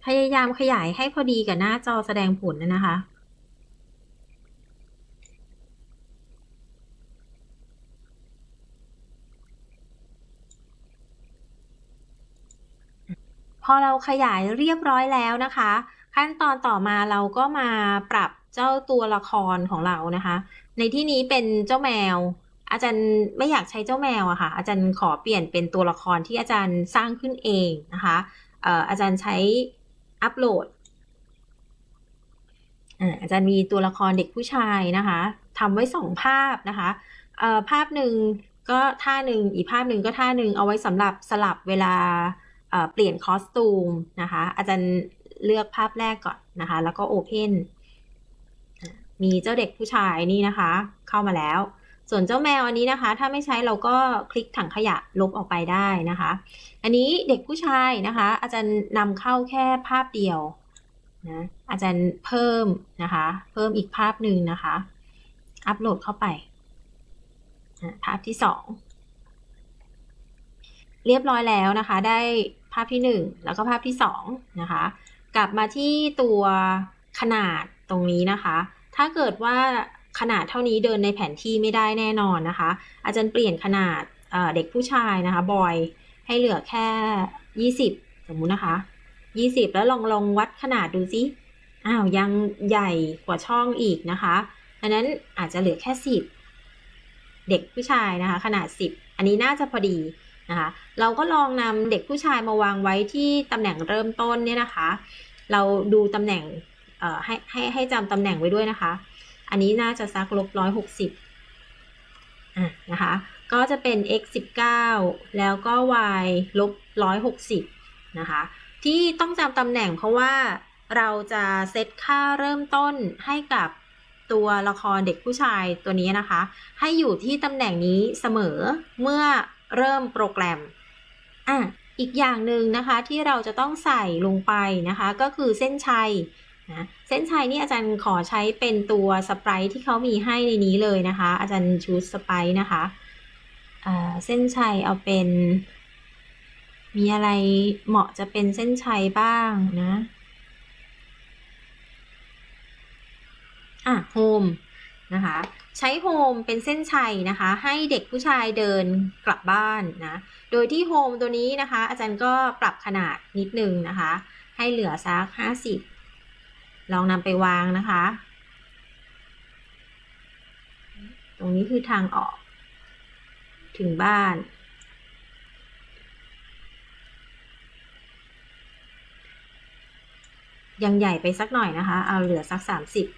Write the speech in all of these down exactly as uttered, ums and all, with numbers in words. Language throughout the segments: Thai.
พยายามขยายให้พอดีกับหน้าจอแสดงผลนะคะ พอเราขยายเรียบร้อยแล้วนะคะ ขั้นตอนต่อมาเราก็มาปรับเจ้าตัวละครของเรานะคะ ในที่นี้เป็นเจ้าแมว อาจารย์ไม่อยากใช้เจ้าแมวอะค่ะ อาจารย์ขอเปลี่ยนเป็นตัวละครที่อาจารย์สร้างขึ้นเองนะคะเอ่ออาจารย์ใช้อัปโหลดอาจารย์มีตัวละครเด็กผู้ชายนะคะทำไว้สองภาพนะคะภาพหนึ่งก็ท่าหนึ่งอีกภาพหนึ่งก็ท่าหนึ่งเอาไว้สำหรับสลับเวลาเปลี่ยนคอสตูมนะคะอาจารย์เลือกภาพแรกก่อนนะคะแล้วก็โอเพนมีเจ้าเด็กผู้ชายนี่นะคะเข้ามาแล้วส่วนเจ้าแมวอันนี้นะคะถ้าไม่ใช้เราก็คลิกถังขยะลบออกไปได้นะคะอันนี้เด็กผู้ชายนะคะอาจารย์นำเข้าแค่ภาพเดียวนะอาจารย์เพิ่มนะคะเพิ่มอีกภาพหนึ่งนะคะอัปโหลดเข้าไปภาพที่สองเรียบร้อยแล้วนะคะได้ภาพที่หนึ่งแล้วก็ภาพที่สองนะคะกลับมาที่ตัวขนาดตรงนี้นะคะถ้าเกิดว่าขนาดเท่านี้เดินในแผนที่ไม่ได้แน่นอนนะคะอาจารย์เปลี่ยนขนาดเด็กผู้ชายนะคะบอยให้เหลือแค่ยี่สิบสมมุตินะคะยี่สิบแล้วลองลองวัดขนาดดูซิอ้าวยังใหญ่กว่าช่องอีกนะคะดังนั้นอาจจะเหลือแค่สิบเด็กผู้ชายนะคะขนาดสิบอันนี้น่าจะพอดีนะคะเราก็ลองนำเด็กผู้ชายมาวางไว้ที่ตำแหน่งเริ่มต้นเนี่ยนะคะเราดูตำแหน่งให้ให้ให้จำตำแหน่งไว้ด้วยนะคะอันนี้น่าจะสักลบร้อยหกสิบอ่ะนะคะก็จะเป็น x สิบเก้าแล้วก็ y ลบร้อยหกสิบนะคะที่ต้องจำตำแหน่งเพราะว่าเราจะเซตค่าเริ่มต้นให้กับตัวละครเด็กผู้ชายตัวนี้นะคะให้อยู่ที่ตำแหน่งนี้เสมอเมื่อเริ่มโปรแกรมอ่ะอีกอย่างหนึ่งนะคะที่เราจะต้องใส่ลงไปนะคะก็คือเส้นชัยนะเส้นชัยนี่อาจารย์ขอใช้เป็นตัวสไปร์ที่เขามีให้ในนี้เลยนะคะอาจารย์ชูสไปร์นะคะเส้นชัยเอาเป็นมีอะไรเหมาะจะเป็นเส้นชัยบ้างนะอ่ะโฮมนะคะใช้โฮมเป็นเส้นชัยนะคะให้เด็กผู้ชายเดินกลับบ้านนะโดยที่โฮมตัวนี้นะคะอาจารย์ก็ปรับขนาดนิดนึงนะคะให้เหลือสักห้าสิบลองนำไปวางนะคะตรงนี้คือทางออกถึงบ้านยังใหญ่ไปสักหน่อยนะคะเอาเหลือสักสามสิบ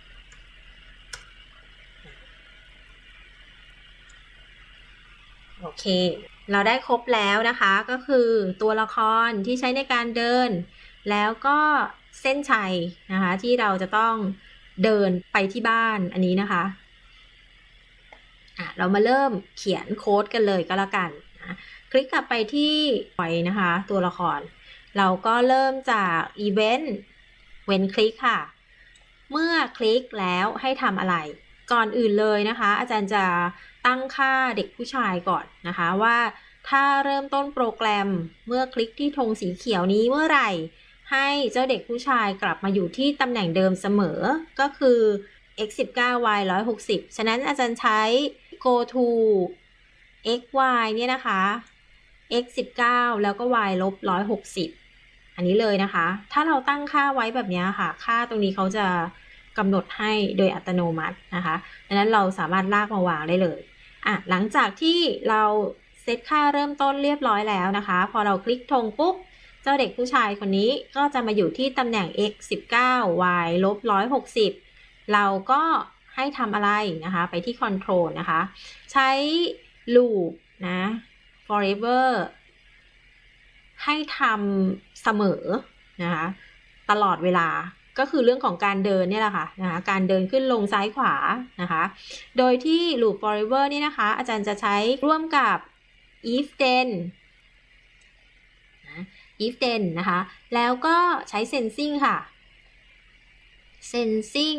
โอเคเราได้ครบแล้วนะคะก็คือตัวละครที่ใช้ในการเดินแล้วก็เส้นชัยนะคะที่เราจะต้องเดินไปที่บ้านอันนี้นะคะอ่ะเรามาเริ่มเขียนโค้ดกันเลยก็แล้วกันนะคลิกกลับไปที่ปล่อยนะคะตัวละครเราก็เริ่มจากอีเวนต์เว้นคลิกค่ะเมื่อคลิกแล้วให้ทำอะไรก่อนอื่นเลยนะคะอาจารย์จะตั้งค่าเด็กผู้ชายก่อนนะคะว่าถ้าเริ่มต้นโปรแกรมเมื่อคลิกที่ธงสีเขียวนี้เมื่อไหร่ให้เจ้าเด็กผู้ชายกลับมาอยู่ที่ตำแหน่งเดิมเสมอก็คือ x สิบเก้า y ร้อยหกสิบฉะนั้นอาจารย์ใช้ go to x y เนี่ยนะคะ x สิบเก้าแล้วก็ y ลบร้อยหกสิบอันนี้เลยนะคะถ้าเราตั้งค่าไว้แบบนี้ค่ะค่าตรงนี้เขาจะกำหนดให้โดยอัตโนมัตินะคะดังนั้นเราสามารถลากมาวางได้เลยอ่ะหลังจากที่เราเซตค่าเริ่มต้นเรียบร้อยแล้วนะคะพอเราคลิกธงปุ๊บเจ้าเด็กผู้ชายคนนี้ก็จะมาอยู่ที่ตำแหน่ง x สิบเก้า y ลบร้อยหกสิบเราก็ให้ทำอะไรนะคะไปที่ control นะคะใช้ loop นะ forever ให้ทำเสมอนะคะตลอดเวลาก็คือเรื่องของการเดินเนี่ยแหละค่ะนะคะการเดินขึ้นลงซ้ายขวานะคะโดยที่ loop forever นี่นะคะอาจารย์จะใช้ร่วมกับ if then นะ if then นะคะแล้วก็ใช้ sensing ค่ะ sensing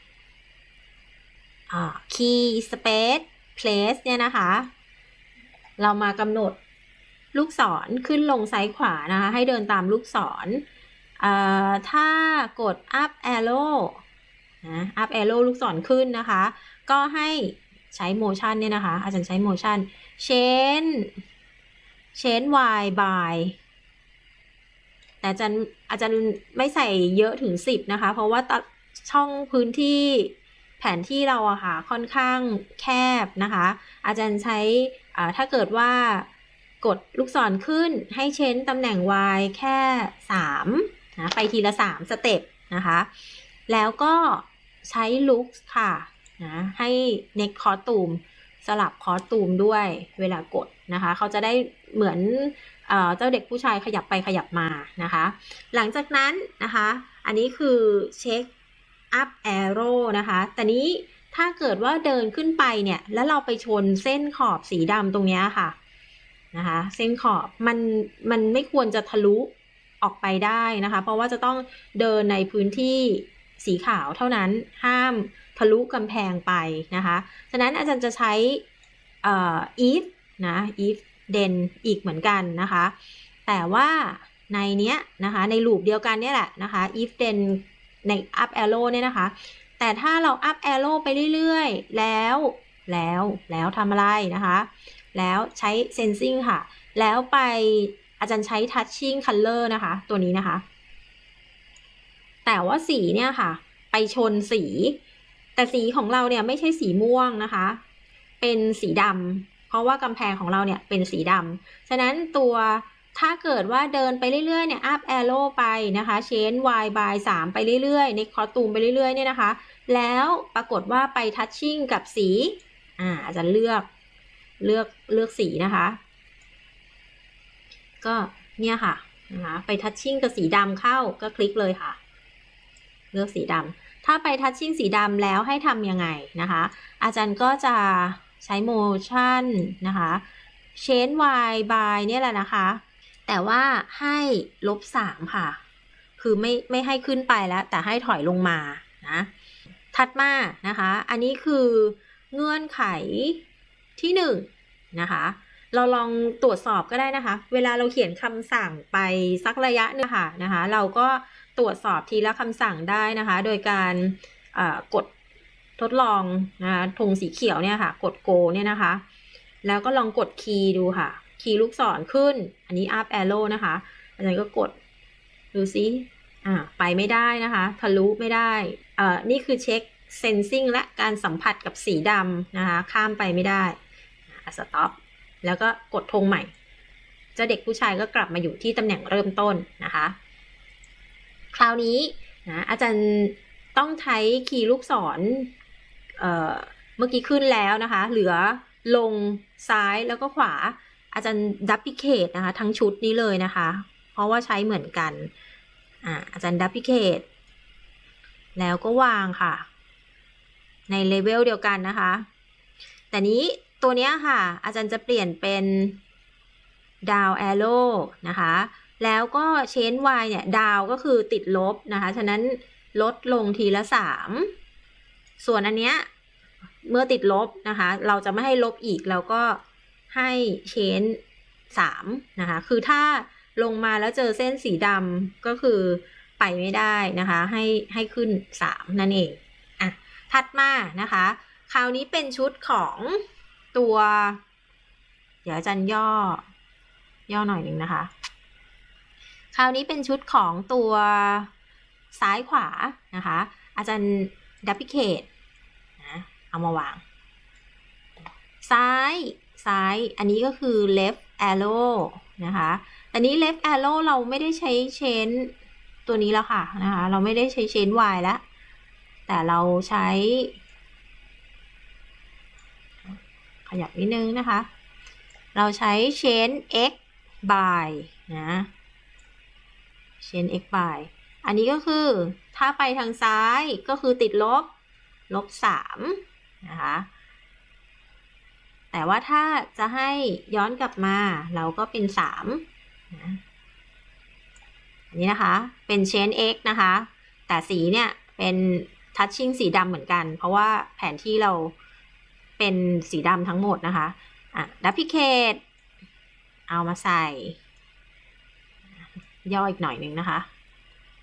key space place เนี่ยนะคะเรามากำหนดลูกศรขึ้นลงซ้ายขวานะคะให้เดินตามลูกศรถ้ากด up arrow นะ up arrow ลูกศรขึ้นนะคะก็ให้ใช้ motion เนี่ยนะคะอาจารย์ใช้ motion change change y by แต่อาจารย์อาจารย์ไม่ใส่เยอะถึงสิบนะคะเพราะว่าช่องพื้นที่แผนที่เราอะค่ะค่อนข้างแคบนะคะอาจารย์ใช้ถ้าเกิดว่ากดลูกศรขึ้นให้เช้นตำแหน่ง y แค่สามนะไปทีละสามสเต็ปนะคะแล้วก็ใช้ look ค่ะนะให้ next costume สลับคอสตูมด้วยเวลากดนะคะเขาจะได้เหมือนเอ่อเจ้าเด็กผู้ชายขยับไปขยับมานะคะหลังจากนั้นนะคะอันนี้คือเช็ค up arrow นะคะแต่นี้ถ้าเกิดว่าเดินขึ้นไปเนี่ยแล้วเราไปชนเส้นขอบสีดำตรงนี้ค่ะนะคะเส้นขอบมันมันไม่ควรจะทะลุออกไปได้นะคะเพราะว่าจะต้องเดินในพื้นที่สีขาวเท่านั้นห้ามทะลุกำแพงไปนะคะฉะนั้นอาจารย์จะใช้เอ่อ if นะ if then อีกเหมือนกันนะคะแต่ว่าในเนี้ยนะคะในลูปเดียวกันเนี่ยแหละนะคะ if then ใน up arrow เนี่ยนะคะแต่ถ้าเรา up arrow ไปเรื่อยๆแล้วแล้วแล้วทำอะไรนะคะแล้วใช้ sensing ค่ะแล้วไปอาจารย์ใช้ touching color นะคะตัวนี้นะคะแต่ว่าสีเนี่ยค่ะไปชนสีแต่สีของเราเนี่ยไม่ใช่สีม่วงนะคะเป็นสีดำเพราะว่ากำแพงของเราเนี่ยเป็นสีดำฉะนั้นตัวถ้าเกิดว่าเดินไปเรื่อยๆเนี่ย up arrow ไปนะคะ change y by สามไปเรื่อยๆ next costume ไปเรื่อยๆเนี่ยนะคะแล้วปรากฏว่าไป touching กับสีอ่าอาจจะเลือกเลือกเลือกสีนะคะก็เนี่ยค่ะนะคะไป touching กับสีดำเข้าก็คลิกเลยค่ะเลือกสีดำถ้าไป touching สีดำแล้วให้ทำยังไงนะคะอาจารย์ก็จะใช้ motion นะคะ change y by เนี่ยแหละนะคะแต่ว่าให้ลบสามค่ะคือไม่ไม่ให้ขึ้นไปแล้วแต่ให้ถอยลงมานะถัดมานะคะอันนี้คือเงื่อนไขที่หนึ่งนะคะเราลองตรวจสอบก็ได้นะคะเวลาเราเขียนคำสั่งไปสักระยะนึงค่ะนะคะเราก็ตรวจสอบทีละคำสั่งได้นะคะโดยการกดทดลองนะคะธงสีเขียวเนี่ยค่ะกด go เนี่ยนะคะแล้วก็ลองกดคีย์ดูค่ะคีย์ลูกศรขึ้นอันนี้ up arrow นะคะอาจารย์ก็กดดูซิอ่าไปไม่ได้นะคะทะลุไม่ได้เอ่อนี่คือเช็ค sensing และการสัมผัสกับสีดำนะคะข้ามไปไม่ได้ stop แล้วก็กดธงใหม่เจ้าเด็กผู้ชายก็กลับมาอยู่ที่ตำแหน่งเริ่มต้นนะคะคราวนี้นะอาจารย์ต้องใช้คีย์ลูกศรเอ่อเมื่อกี้ขึ้นแล้วนะคะเหลือลงซ้ายแล้วก็ขวาอาจารย์ดับพิเคทนะคะทั้งชุดนี้เลยนะคะเพราะว่าใช้เหมือนกันอ่าอาจารย์ดับพิเคทแล้วก็วางค่ะในเลเวลเดียวกันนะคะแต่นี้ตัวนี้ค่ะอาจารย์จะเปลี่ยนเป็น down arrow นะคะแล้วก็ change y เนี่ย down ก็คือติดลบนะคะฉะนั้นลดลงทีละสามส่วนอันเนี้ยเมื่อติดลบนะคะเราจะไม่ให้ลบอีกเราก็ให้ change สามนะคะคือถ้าลงมาแล้วเจอเส้นสีดำก็คือไปไม่ได้นะคะให้ให้ขึ้นสามนั่นเองอ่ะถัดมานะคะคราวนี้เป็นชุดของตัวเดี๋ยวอาจารย์ย่อย่อหน่อยหนึ่งนะคะคราวนี้เป็นชุดของตัวซ้ายขวานะคะอาจารย์ดับพิเคทนะเอามาวางซ้ายซ้ายอันนี้ก็คือ left arrow นะคะแต่นี้ left arrow เราไม่ได้ใช้ change ตัวนี้แล้วค่ะนะคะเราไม่ได้ใช้ change y แล้วแต่เราใช้ขยับนิดนึงนะคะเราใช้ change x by นะ change x by อันนี้ก็คือถ้าไปทางซ้ายก็คือติดลบลบสามนะคะแต่ว่าถ้าจะให้ย้อนกลับมาเราก็เป็นสามนะอันนี้นะคะเป็น change x นะคะแต่สีเนี่ยเป็น touching สีดำเหมือนกันเพราะว่าแผนที่เราเป็นสีดำทั้งหมดนะคะอ่ะ duplicate เอามาใส่ย่ออีกหน่อยนึงนะคะ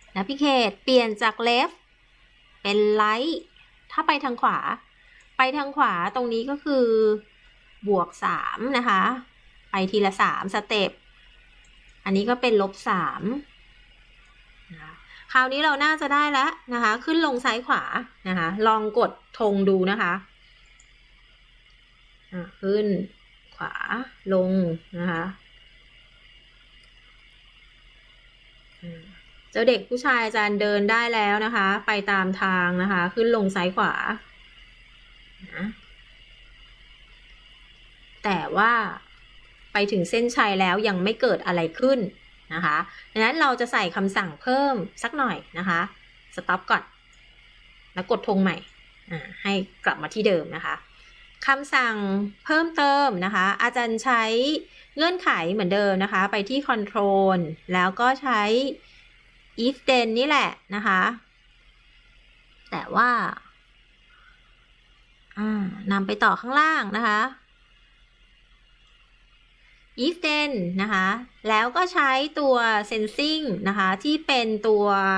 navigate เปลี่ยนจาก left เป็น right ถ้าไปทางขวาไปทางขวาตรงนี้ก็คือบวกสามนะคะไปทีละสามสเต็ปอันนี้ก็เป็นลบสามนะคราวนี้เราน่าจะได้แล้วนะคะขึ้นลงซ้ายขวานะคะลองกดธงดูนะคะขึ้นขวาลงนะคะเจ้าเด็กผู้ชายอาจารย์เดินได้แล้วนะคะไปตามทางนะคะขึ้นลงซ้ายขวานะแต่ว่าไปถึงเส้นชัยแล้วยังไม่เกิดอะไรขึ้นนะคะดังนั้นเราจะใส่คำสั่งเพิ่มสักหน่อยนะคะสต็อปก่อนแล้วกดธงใหม่ให้กลับมาที่เดิมนะคะคำสั่งเพิ่มเติมนะคะอาจารย์ใช้เงื่อนไขเหมือนเดิมนะคะไปที่ control แล้วก็ใช้ if then นี่แหละนะคะแต่ว่านำไปต่อข้างล่างนะคะ if then นะคะแล้วก็ใช้ตัว sensing นะคะที่เป็นตัว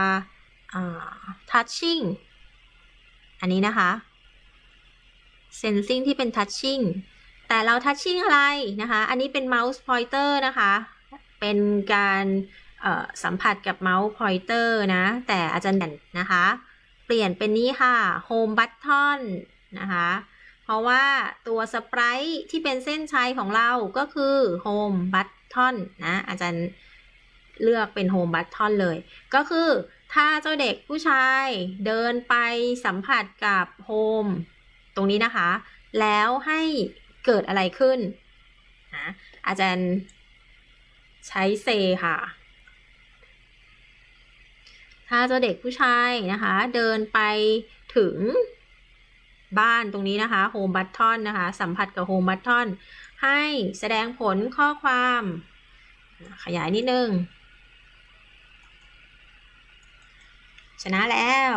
touching อันนี้นะคะ sensing ที่เป็น touching แต่เรา touching อะไรนะคะอันนี้เป็น mouse pointer นะคะเป็นการสัมผัสกับ mouse pointer นะแต่อาจารย์นะคะเปลี่ยนเป็นนี้ค่ะ home button นะคะเพราะว่าตัวสไปรท์ที่เป็นเส้นชัยของเราก็คือ home button นะอาจารย์เลือกเป็น home button เลยก็คือถ้าเจ้าเด็กผู้ชายเดินไปสัมผัสกับ home ตรงนี้นะคะแล้วให้เกิดอะไรขึ้นนะอาจารย์ใช้เซค่ะถ้าเจ้าเด็กผู้ชายนะคะเดินไปถึงบ้านตรงนี้นะคะ home button นะคะสัมผัสกับ home button ให้แสดงผลข้อความขยายนิดนึงชนะแล้ว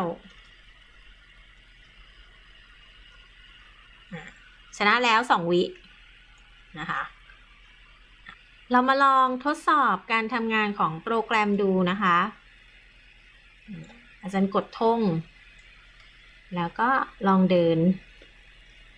ชนะแล้วสองวินะคะเรามาลองทดสอบการทำงานของโปรแกรมดูนะคะอาจารย์กดธงแล้วก็ลองเดิน